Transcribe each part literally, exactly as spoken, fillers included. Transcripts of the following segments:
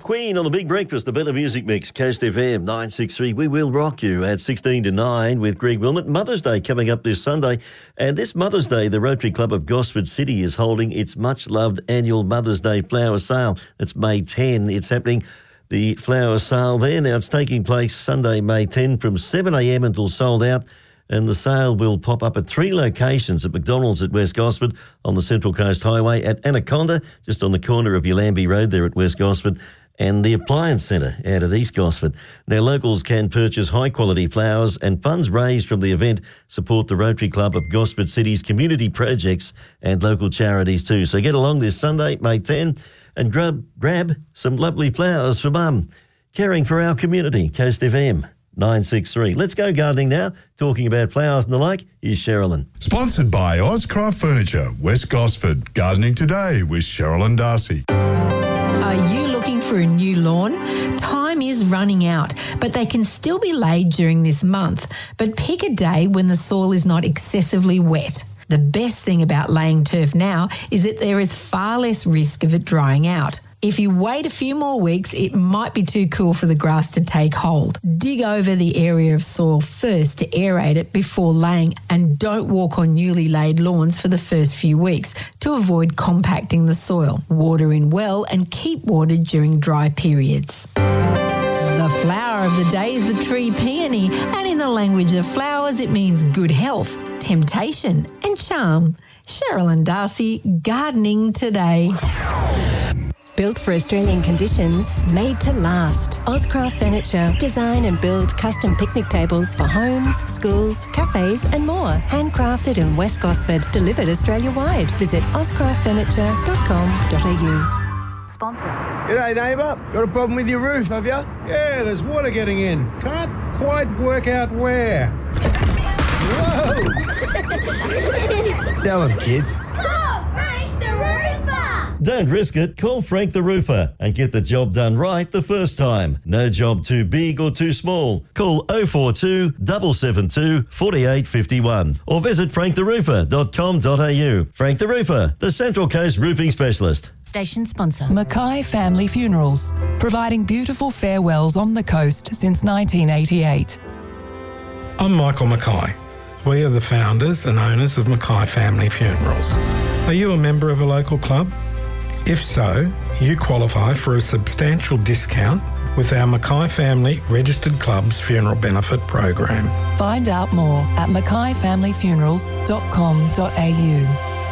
Queen on the Big Breakfast, the Better Music Mix, Coast F M nine six three. We will rock you at sixteen to nine with Greg Wilmot. Mother's Day coming up this Sunday. And this Mother's Day, the Rotary Club of Gosford City is holding its much-loved annual Mother's Day flower sale. It's May tenth. It's happening, the flower sale there. Now, it's taking place Sunday, May tenth from seven a.m. until sold out. And the sale will pop up at three locations: at McDonald's at West Gosford, on the Central Coast Highway, at Anaconda, just on the corner of Yallambee Road there at West Gosford, and the Appliance Centre out at East Gosford. Now, locals can purchase high-quality flowers, and funds raised from the event support the Rotary Club of Gosford City's community projects and local charities too. So get along this Sunday, May tenth, and grab, grab some lovely flowers for Mum. Caring for our community, Coast F M nine six three. Let's go gardening now. Talking about flowers and the like, here's Sherilyn. Sponsored by Ozcraft Furniture, West Gosford. Gardening today with Sherilyn Darcy. Are you looking for a new lawn? Time is running out, but they can still be laid during this month. But pick a day when the soil is not excessively wet. The best thing about laying turf now is that there is far less risk of it drying out. If you wait a few more weeks, it might be too cool for the grass to take hold. Dig over the area of soil first to aerate it before laying, and don't walk on newly laid lawns for the first few weeks to avoid compacting the soil. Water in well and keep watered during dry periods. The flower of the day is the tree peony, and in the language of flowers, it means good health, temptation and charm. Sherilyn Darcy, gardening today. Built for Australian conditions, made to last. Ozcraft Furniture. Design and build custom picnic tables for homes, schools, cafes and more. Handcrafted in West Gosford. Delivered Australia-wide. Visit ozcraft furniture dot com dot a u. Sponsor. G'day, neighbour. Got a problem with your roof, have you? Yeah, there's water getting in. Can't quite work out where. Whoa! Tell them, kids. Call Frank the Roofer! Don't risk it. Call Frank the Roofer and get the job done right the first time. No job too big or too small. Call oh four two, seven seven two, four eight five one or visit frank the roofer dot com dot a u. Frank the Roofer, the Central Coast roofing specialist. Station sponsor. Mackay Family Funerals, providing beautiful farewells on the coast since nineteen eighty-eight. I'm Michael Mackay. We are the founders and owners of Mackay Family Funerals. Are you a member of a local club? If so, you qualify for a substantial discount with our Mackay Family Registered Clubs Funeral Benefit Program. Find out more at mackay family funerals dot com dot a u.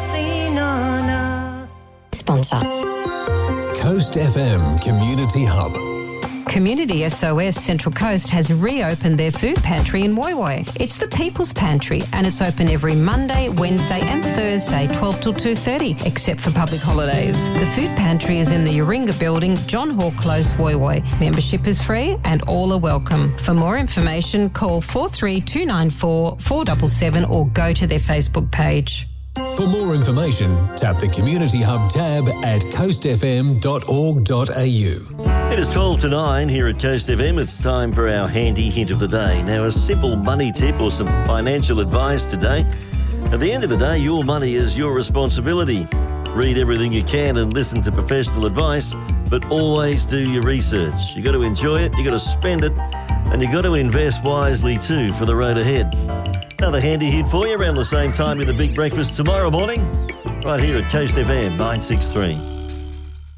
Sponsor. Coast F M Community Hub. Community S O S Central Coast has reopened their food pantry in Woy Woy. It's the People's Pantry, and it's open every Monday, Wednesday and Thursday, twelve till two thirty, except for public holidays. The food pantry is in the Yoringa building, John Hall Close, Woy Woy. Membership is free and all are welcome. For more information, call four three two nine four, four seven seven or go to their Facebook page. For more information, tap the Community Hub tab at coast f m dot org dot a u. It is twelve to nine here at Coast F M. It's time for our handy hint of the day. Now, a simple money tip or some financial advice today. At the end of the day, your money is your responsibility. Read everything you can and listen to professional advice, but always do your research. You've got to enjoy it, you've got to spend it, and you've got to invest wisely too for the road ahead. Another handy hit for you around the same time in the Big Breakfast tomorrow morning, right here at Coast F M nine six three.